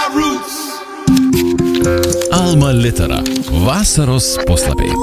Alma Litera. Vasaros puslapiai.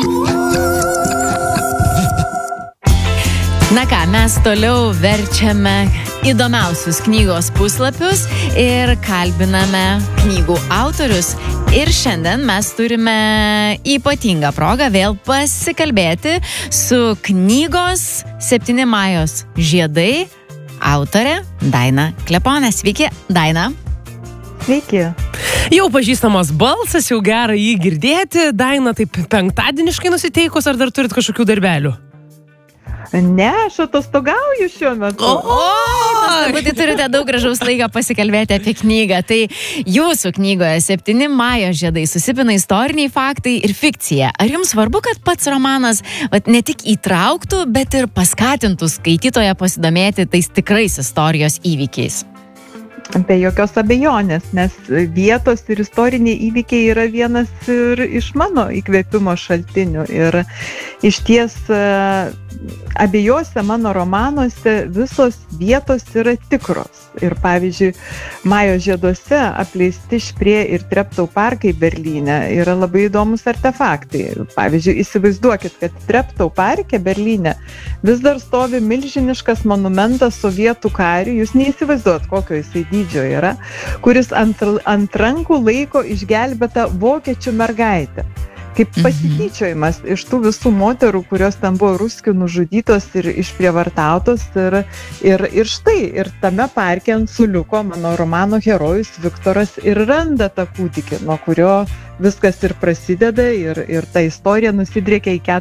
Na ką, mes toliau verčiame įdomiausius knygos puslapius ir kalbiname knygų autorius. Ir šiandien mes turime ypatingą progą vėl pasikalbėti su knygos 7 Majos žiedai autorė Daina Kleponė. Sveiki, Daina. Sveiki. Jau pažįstamas balsas, jau gera jį girdėti. Daina, taip penktadieniškai nusiteikus, ar dar turit kažkokių darbelių? Ne, aš atostogauju šiuo metu. Tai turite daug gražaus laiko pasikalbėti apie knygą. Tai jūsų knygoje 7 Majos žiedai susipina istoriniai faktai ir fikcija. Ar jums svarbu, kad pats romanas ne tik įtrauktų, bet ir paskatintų skaitytoją pasidomėti tais tikrais istorijos įvykiais? Be jokios abejonės, nes vietos ir istoriniai įvykiai yra vienas ir iš mano įkvėpimo šaltinių. Ir iš ties abiejose mano romanuose visos vietos yra tikros. Ir pavyzdžiui, Majos žieduose apleisti Šprė ir Treptau parkai Berlyne yra labai įdomus artefaktai. Pavyzdžiui, įsivaizduokit, kad Treptau parke Berlyne vis dar stovi milžiniškas monumentas sovietų karių, jūs neįsivaizduot, kokio jisai dydžio yra, kuris ant rankų laiko išgelbėtą vokiečių mergaitę. Kaip pasityčiojimas iš tų visų moterų, kurios ten buvo ruskių nužudytos ir išprievartautos. Ir štai, ir tame parke ant suoliuko mano romano herojus Viktoras ir randa tą kūdikį, nuo kurio viskas ir prasideda ir ta istorija nusidriekia į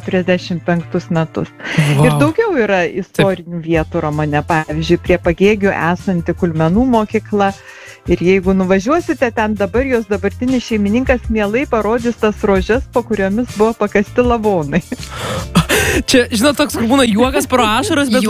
45 metus. Wow. Ir daugiau yra istorinių vietų romane, pavyzdžiui, prie Pagėgių esanti Kulmenų mokykla. Ir jeigu nuvažiuosite ten dabar, jos dabartinis šeimininkas mielai parodys tas rožes, po kuriomis buvo pakasti lavonai. Čia, žinot, toks būna juokas pro ašaras, bet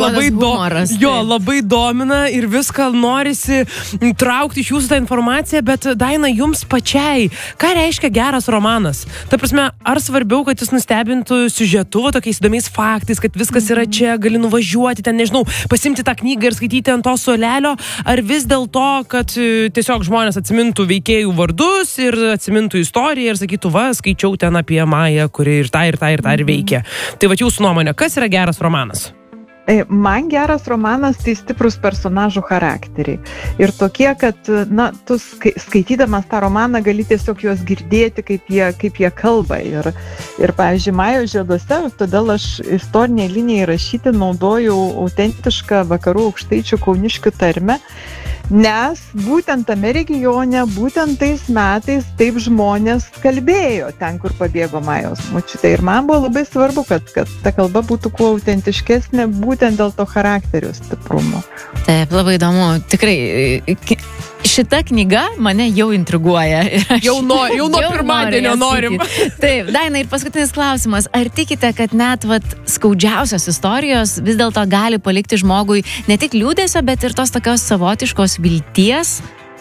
labai domina ir viską norisi traukti iš jūsų tą informaciją, bet Daina, jums pačiai, ką reiškia geras romanas? Ta prasme, ar svarbiau, kad jis nustebintų siužetu, tokiais įdomiais faktais, kad viskas yra čia, gali nuvažiuoti ten, nežinau, pasimti tą knygą ir skaityti ant to suolelio, ar vis dėl to, kad tiesiog žmonės atsimintų veikėjų vardus ir atsimintų istoriją ir sakytų, va, skaičiau ten apie Mają, kuri ir tą veikia. Tai va, jūsų nuomonė, kas yra geras romanas? Man geras romanas tai stiprus personažų charakteriai. Ir tokie, kad, tu skaitydamas tą romaną gali tiesiog juos girdėti, kaip jie kalba. Ir pavyzdžiui, Majos žieduose, todėl aš istoriniai linijai rašyti naudojau autentišką vakarų aukštaičių kauniškių tarmę, nes būtent tame regione, būtent tais metais taip žmonės kalbėjo ten, kur pabėgo Majos močiutė. Ir man buvo labai svarbu, kad ta kalba būtų kuo autentiškesnė, būtent dėl to charakterio stiprumo. Taip, labai įdomu. Tikrai, šita knyga mane jau intriguoja. Jau nuo pirmadienio norim. Taip, Daina, ir paskutinis klausimas. Ar tikite, kad net skaudžiausios istorijos vis dėlto gali palikti žmogui ne tik liūdesio, bet ir tos tokios savotiškos vilties?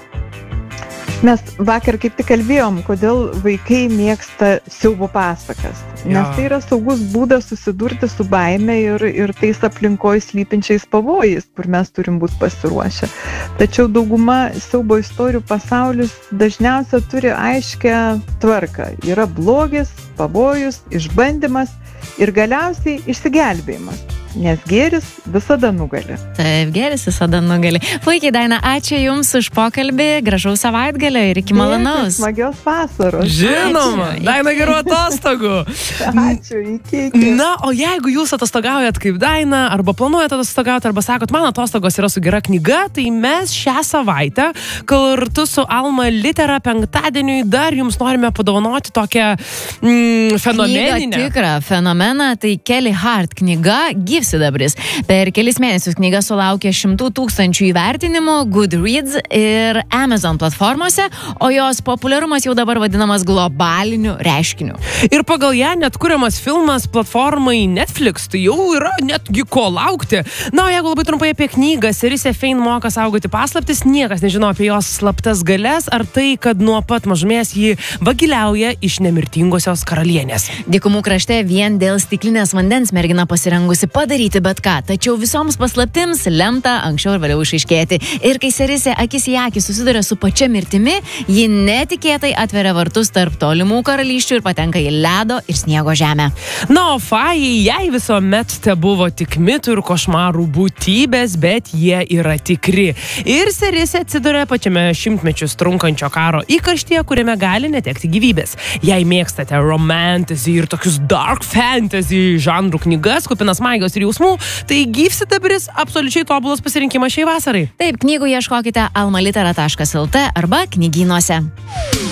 Mes vakar kaip tik kalbėjom, kodėl vaikai mėgsta siaubo pasakas. Nes tai yra saugus būdas susidurti su baime ir tais aplinkoj slypinčiais pavojais, kur mes turim būti pasiruošę. Tačiau dauguma siaubo istorijų pasaulis dažniausiai turi aiškę tvarką. Yra blogis, pavojus, išbandymas ir galiausiai išsigelbėjimas. Nes gėris visada nugali. Taip, gėris visada nugali. Puikiai, Daina, ačiū Jums už pokalbį, gražaus savaitgalio ir iki malonaus. Smagios vasaros. Žinoma, Daina, gerų atostogų. Ačiū, iki. Na, o jeigu jūs atostogaujat kaip Daina, arba planuojat atostogauti, arba sakot, man atostogos yra su gera knyga, tai mes šią savaitę kartu su Alma Litera penktadieniui dar jums norime padovanoti tokią fenomeninę. Knyga tikrą fenomeną, tai Kelly Hart knyga Gyvsidabris. Per kelis mėnesius knyga sulaukė 100 000 įvertinimų Goodreads ir Amazon platformose, o jos populiarumas jau dabar vadinamas globaliniu reiškiniu. Ir pagal ją net kuriamas filmas platformai Netflix, tai jau yra netgi ko laukti. Na, o jeigu labai trumpai apie knygą, Serise Fein moka saugoti paslaptis, niekas nežino apie jos slaptas galias, ar tai, kad nuo pat mažumės ji vagiliauja iš nemirtingosios karalienės. Dykumų krašte vien dėl stiklinės vandens mergina pasirengusi padaryti padaryti bet ką, tačiau visoms paslaptims lemta anksčiau ir vėliau išaiškėti. Ir kai Serisė akis į akį susiduria su pačia mirtimi, ji netikėtai atveria vartus tarp tolimų karalysčių ir patenka į ledo ir sniego žemę. Na, o Fajai, jai visuomet te buvo tik mitų ir košmarų būtybės, bet jie yra tikri. Ir Serisė atsiduria pačiame šimtmečius trunkančio karo įkarštyje, kuriame gali netekti gyvybės. Jei mėgstate romantasy ir tokius dark fantasy žanrų knygas, kupinas magijos ir jausmų, tai Gyvsidabris absoliučiai tobulas pasirinkimas šiai vasarai. Taip, knygų ieškokite almalitera.lt arba knygynuose.